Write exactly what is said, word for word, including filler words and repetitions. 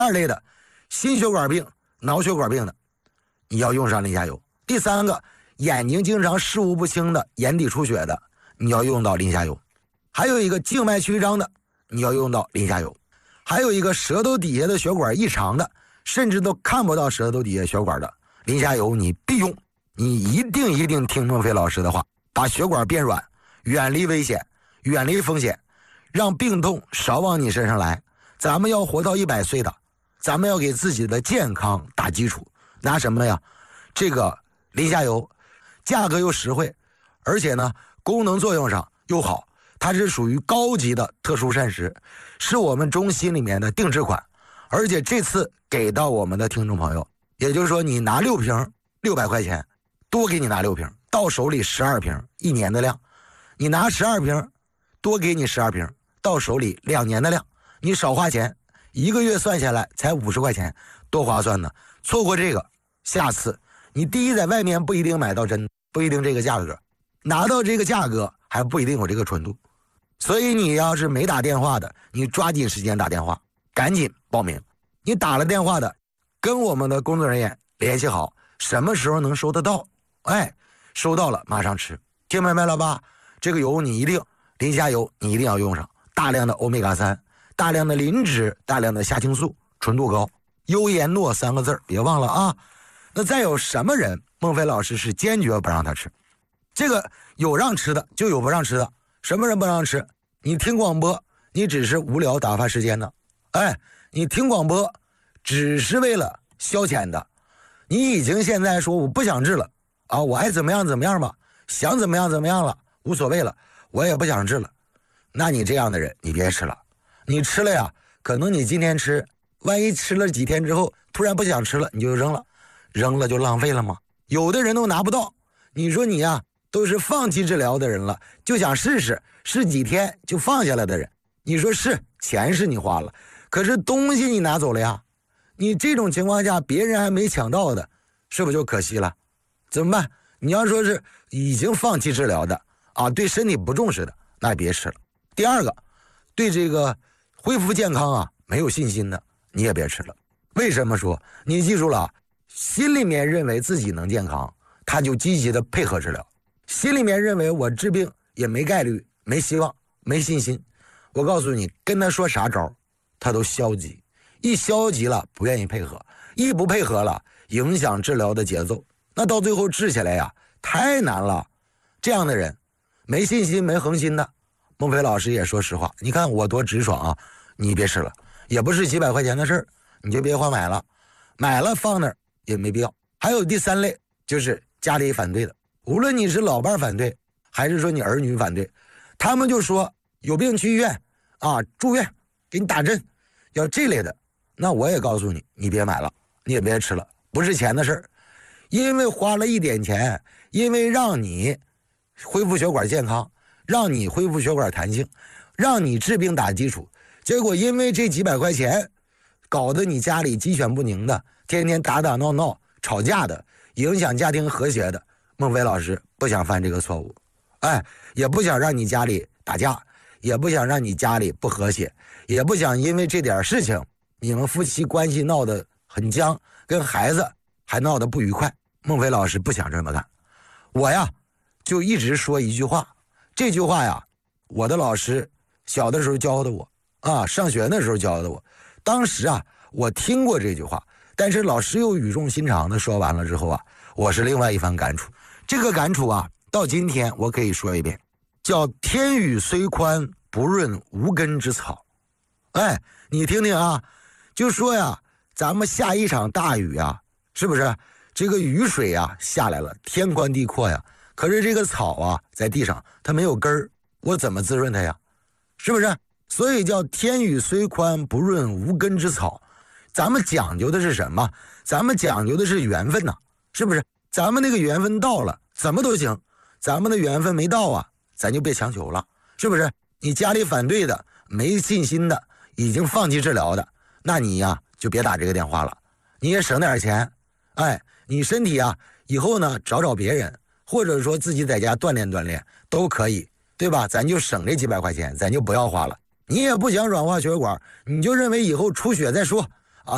二类的心血管病、脑血管病的，你要用上磷虾油。第三个，眼睛经常视物不清的、眼底出血的，你要用到磷虾油。还有一个静脉曲张的，你要用到磷虾油。还有一个舌头底下的血管异常的，甚至都看不到舌头底下血管的，磷虾油你必用。你一定一定听孟非老师的话，把血管变软，远离危险，远离风险，让病痛少往你身上来。咱们要活到一百岁的，咱们要给自己的健康打基础。拿什么呀？这个磷虾油，价格又实惠，而且呢，功能作用上又好。它是属于高级的特殊膳食，是我们中西里面的定制款，而且这次给到我们的听众朋友，也就是说你拿六瓶六百块钱，多给你拿六瓶，到手里十二瓶，一年的量。你拿十二瓶，多给你十二瓶，到手里两年的量，你少花钱，一个月算下来才五十块钱，多划算呢。错过这个，下次你第一在外面不一定买到真，不一定这个价格，拿到这个价格还不一定有这个纯度。所以你要是没打电话的，你抓紧时间打电话，赶紧报名。你打了电话的，跟我们的工作人员联系好，什么时候能收得到？哎，收到了马上吃。听明白了吧？这个油你一定，磷虾油你一定要用上，大量的欧米伽三，大量的磷脂，大量的虾青素，纯度高，优颜诺三个字别忘了啊。那再有什么人孟非老师是坚决不让他吃？这个有让吃的，就有不让吃的。什么人不让吃？你听广播，你只是无聊打发时间的，哎，你听广播只是为了消遣的，你已经现在说我不想治了啊，我爱怎么样怎么样吧，想怎么样怎么样了，无所谓了，我也不想治了。那你这样的人你别吃了，你吃了呀，可能你今天吃，万一吃了几天之后突然不想吃了，你就扔了，扔了就浪费了吗？有的人都拿不到，你说你呀都是放弃治疗的人了，就想试试，试几天就放下来的人，你说是钱是你花了，可是东西你拿走了呀，你这种情况下别人还没抢到的，是不是就可惜了？怎么办？你要说是已经放弃治疗的啊，对身体不重视的，那别吃了。第二个，对这个恢复健康啊没有信心的，你也别吃了。为什么说？你记住了，心里面认为自己能健康，他就积极的配合治疗。心里面认为我治病也没概率，没希望，没信心，我告诉你，跟他说啥招他都消极，一消极了不愿意配合，一不配合了影响治疗的节奏，那到最后治起来呀太难了。这样的人没信心没恒心的，孟非老师也说实话，你看我多直爽啊，你别吃了，也不是几百块钱的事儿，你就别花买了，买了放那儿也没必要。还有第三类，就是家里反对的，无论你是老伴反对还是说你儿女反对，他们就说有病去医院啊，住院给你打针，要这类的，那我也告诉你，你别买了，你也别吃了，不是钱的事儿，因为花了一点钱，因为让你恢复血管健康，让你恢复血管弹性，让你治病打基础，结果因为这几百块钱搞得你家里鸡犬不宁的，天天打打闹闹吵架的，影响家庭和谐的。孟非老师不想犯这个错误，哎，也不想让你家里打架，也不想让你家里不和谐，也不想因为这点事情你们夫妻关系闹得很僵，跟孩子还闹得不愉快。孟非老师不想这么干。我呀就一直说一句话，这句话呀我的老师小的时候教的我啊，上学的时候教的我，当时啊我听过这句话，但是老师又语重心长的说完了之后啊，我是另外一番感触。这个感触啊到今天我可以说一遍，叫天宇虽宽不润无根之草。哎，你听听啊，就说呀咱们下一场大雨啊，是不是这个雨水啊下来了，天宽地阔呀，可是这个草啊在地上它没有根儿，我怎么滋润它呀？是不是？所以叫天宇虽宽不润无根之草。咱们讲究的是什么？咱们讲究的是缘分呐、啊，是不是？咱们那个缘分到了怎么都行，咱们的缘分没到啊，咱就别强求了，是不是？你家里反对的，没信心的，已经放弃治疗的，那你呀就别打这个电话了，你也省点钱。哎，你身体啊以后呢找找别人，或者说自己在家锻炼锻炼都可以，对吧？咱就省这几百块钱，咱就不要花了。你也不想软化血管，你就认为以后出血再说，